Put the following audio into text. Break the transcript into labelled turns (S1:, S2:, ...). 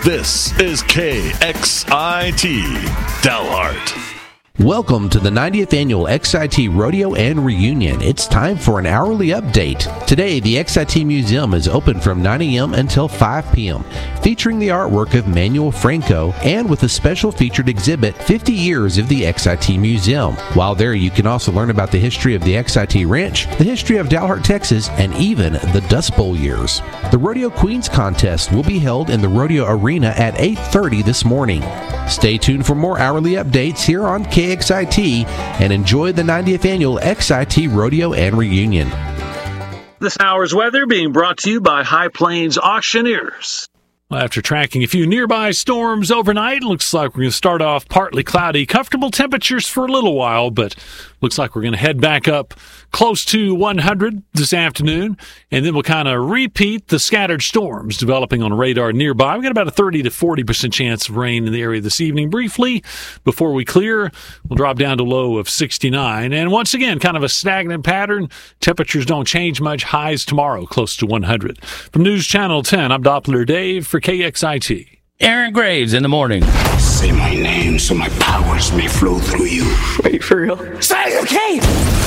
S1: This is KXIT Dalhart.
S2: Welcome to the 90th Annual XIT Rodeo and Reunion. It's time for an hourly update. Today, the XIT Museum is open from 9 a.m. until 5 p.m., featuring the artwork of Manuel Franco and with a special featured exhibit, 50 Years of the XIT Museum. While there, you can also learn about the history of the XIT Ranch, the history of Dalhart, Texas, and even the Dust Bowl years. The Rodeo Queens contest will be held in the Rodeo Arena at 8:30 this morning. Stay tuned for more hourly updates here on KXIT and enjoy the 90th Annual XIT Rodeo and Reunion.
S3: This hour's weather being brought to you by High Plains Auctioneers.
S4: After tracking a few nearby storms overnight, looks like we're going to start off partly cloudy, comfortable temperatures for a little while, but looks like we're going to head back up close to 100 this afternoon, and then we'll kind of repeat the scattered storms developing on radar nearby. We've got about a 30 to 40% chance of rain in the area this evening. Briefly, before we clear, we'll drop down to a low of 69. And once again, kind of a stagnant pattern. Temperatures don't change much. Highs tomorrow, close to 100. From News Channel 10, I'm Doppler Dave for KXIT.
S5: Aaron Graves in the morning.
S6: Say my name so my powers may flow through you.
S7: Wait, for real?
S6: Say, okay!